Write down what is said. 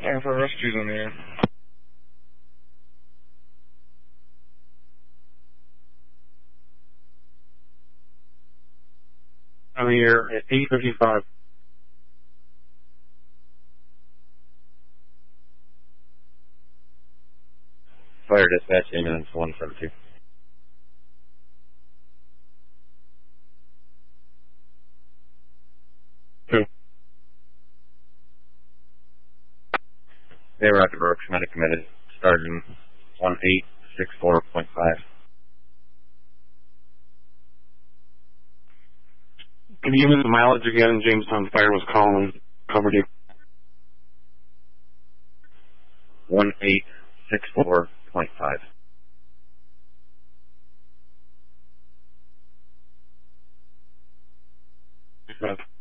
Alpha Rescue's on the air. On the air at 8:55. Fire dispatch, ambulance 172. Who? They were at the Brooks, medic committed, starting 1864.5. Can you give me the mileage again? Jamestown Fire was calling and covered you. 1864.5. Right.